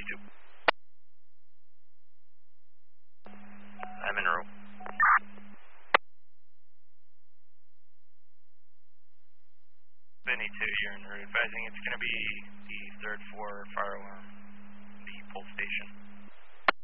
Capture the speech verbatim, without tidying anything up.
two. I'm in row. Benny two, you're en route. Advising it's going to be the third floor fire alarm, the pole station.